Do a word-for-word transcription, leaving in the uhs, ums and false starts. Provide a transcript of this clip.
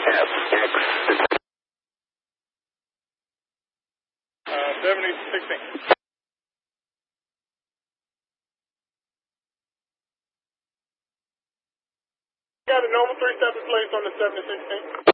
F X. Uh, seventy sixteen. Got a normal three seven place on the seventy sixteen.